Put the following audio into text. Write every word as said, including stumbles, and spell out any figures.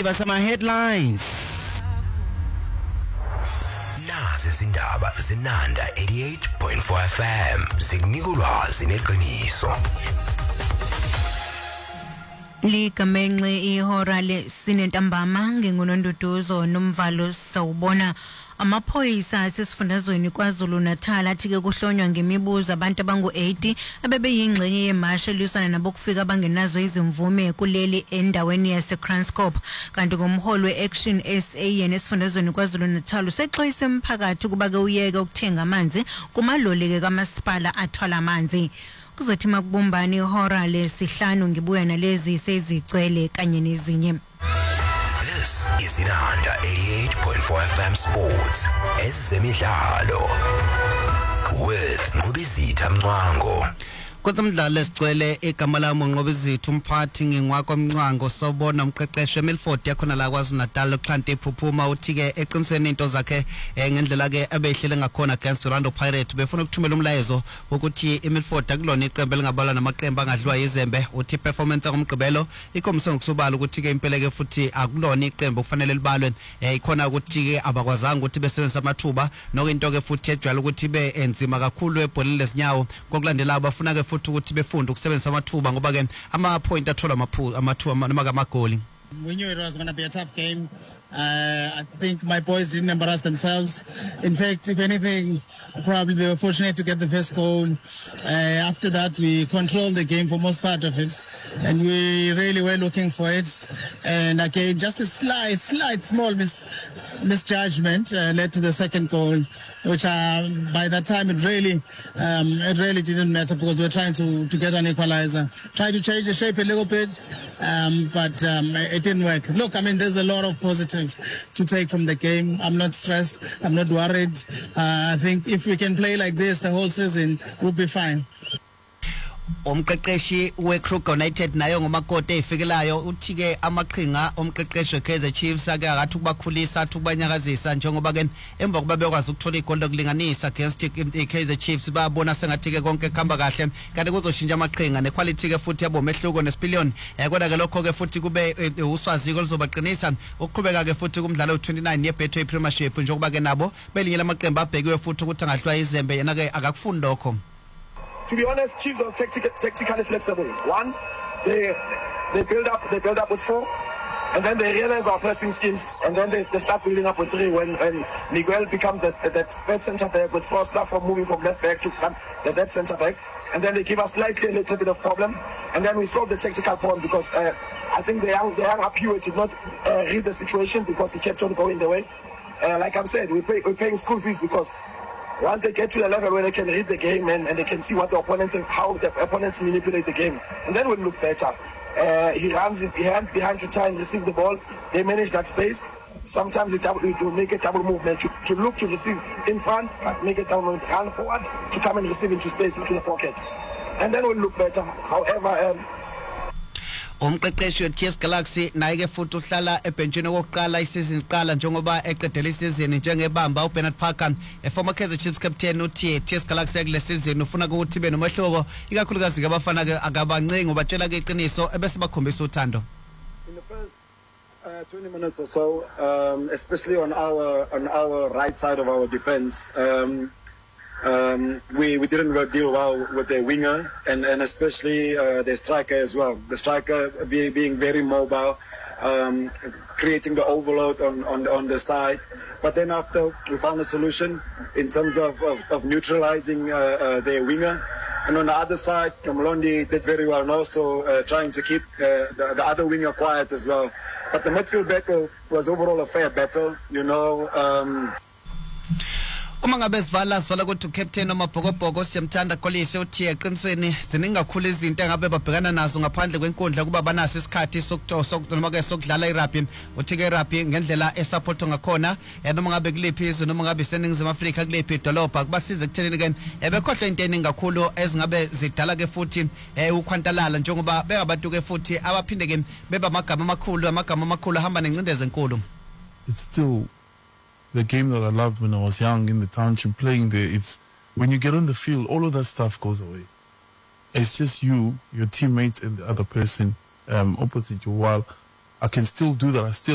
isigaba sama-headlines. Nazi izindaba zinanda eighty-eight point four F M zikunika ulwazi neqiniso. Ligamenxe ihora lesine ntambama ngengunonduduzo nomvalo sawubona amaphoyisa asesifundazweni KwaZulu Natal athi ke kuhlonywa ngemibuzo abantu abangu eighty abebeyingxenye yemasha elisana nabo kufika bangenazo izimvume kuleli endaweni yase Kranskop kanti ngomholi weAction S A nesifundazweni KwaZulu Natal usexoyise emphakathi kuba ke uyeke ukuthenga amanzi kumaloli ke kamasipala athwala amanzi. Kuzothi makubumbani ihora lesihlanu ngibuya nalezi sezigcwele kanye nezinye. This is Inanda eighty-eight point four F M Sports. Ezemidlalo with Ngubizitha Mncwango. Kwezemidlalo esigcwele igama lami uNqobizitha umphathi ngingwakho Mncwango sawubona umqeqeshi eMilford yakhona la KwaZulu Natal uXhlanti ephuphuma uthi ke eqiniseni into zakhe ngendlela ke abehlele ngakhona against Orlando Pirates befuna ukuthumela umlayezo ukuthi eMilford akulona iqembu elingabalwa namaqembu angadliwa yizembe uthi performance ngomgqibelo ikomisa ngokusobala ukuthi ke impela ke futhi akulona iqembu kufanele libalwe ikhona ukuthi ke abakwazanga ukuthi besebenzisa amathuba nokinto ke futhi ejwayele ukuthi be enzima kakhulu ebholeni lesinyawo kokulandela abafuna ke ukuthi befunde ukusebenzisa amathuba ngoba ke ama point athola amaphuzu amathuba noma kamagoli. We knew it was going to be a tough game. Uh, I think my boys didn't embarrass themselves. In fact, if anything, probably they were fortunate to get the first goal. Uh, after that, we controlled the game for most part of it, and we really were looking for it. And again, just a slight, slight, small mis misjudgment uh, led to the second goal, which uh, by that time it really, um, it really didn't matter because we were trying to to get an equalizer, try to change the shape a little bit, um, but um, it didn't work. Look, I mean, there's a lot of positives to take from the game. I'm not stressed. I'm not worried. Uh, I think if we can play like this the whole season, we'll be fine. Umqeqeshi weKruger United nayo ngomakoti efikelayo uthi ke amaqhinga omqeqeshi weKaizer Chiefs ake akathi ukubakhulisa athi ukubanyakazisa njengoba ke emva kuba bekwazi ukuthola igoli lokulinganisa against iKaizer Chiefs babona sengathi ke konke kuhamba kahle kanti kuzoshintsha amaqhinga nequality ke futhi yabomehluko nesipillion kodwa ke lokho ke futhi kube uswaziko lizobaqinisa ukuqhubeka ke futhi kumdlalo we-twenty-nine yeBetway Premiership njengoba ke nabo belinye lamaqembu abhekiwe futhi ukuthi angahlwa izembe yena ke akakufuni lokho. To be honest, Chiefs was tactic tactically flexible. One, they they build up they build up with four, and then they realize our pressing schemes, and then they, they start building up with three. When when Miguel becomes the, the, that third centre back with four staff from moving from left back to the third centre back, and then they give us slightly a little bit of problem, and then we solve the tactical problem because uh, I think the young the young Appiah did not uh, read the situation because he kept on going the way. Uh, like I've said, we pay, we're paying school fees because once they get to the level where they can read the game and, and they can see what the opponents and how the opponents manipulate the game, and then we'll look better. Uh, he runs he runs behind to try and receive the ball. They manage that space. Sometimes they double, to make a double movement to, to look to receive in front, but make a double movement, run forward to come and receive into space into the pocket, and then we'll look better. However, um, umqeqeshi weT S Galaxy naye ke futhi uhlala ebenchini wokuqala isizini iqala njengoba eqedela isizini njengebamba uBernard Parker eformer Kaizer Chiefs captain uthi T S Galaxy kule season ufuna ukuthi be nomahluko ikakhulukazi ke abafana ke akabancingi ubatshela ke iqiniso ebese bakhombisa uthando. In the first uh, twenty minutes or so, um, especially on our on our right side of our defense, um, Um, we, we didn't deal well with the winger and, and especially uh, the striker as well. The striker be, being very mobile, um, creating the overload on, on, on the side. But then after we found a solution in terms of, of, of neutralizing uh, uh, their winger. And on the other side, Mlondi did very well and also uh, trying to keep uh, the, the other winger quiet as well. But the midfield battle was overall a fair battle, you know. Um, uma ngabe sivala sivala ukuthi uCaptain omabhokobhoko siyamthanda Kolisi uthi eqinisweni ziningi kakhulu izinto engabe babhekana nazo ngaphandle kwenkundla kuba banaso isikhathi sokuthosa noma ke sokudlala iRugby uthi ke iRugby ngendlela esupport ngakhona noma ngabe kuliphi izwe noma ngabe seningizimu Afrika kuliphi idolobha kubasiza ekuthenini ke ebekhohlwa into eningi kakhulu ezingabe zidala ke futhi ukhwantalala njengoba bengabantu ke futhi abaphinde ke beba amagama amakhulu amagama amakhulu ahamba nencindezelo enkulu. It's still the game that I loved when I was young in the township playing there. It's when you get on the field, all of that stuff goes away. It's just you, your teammates, and the other person um, opposite you. While I can still do that, I still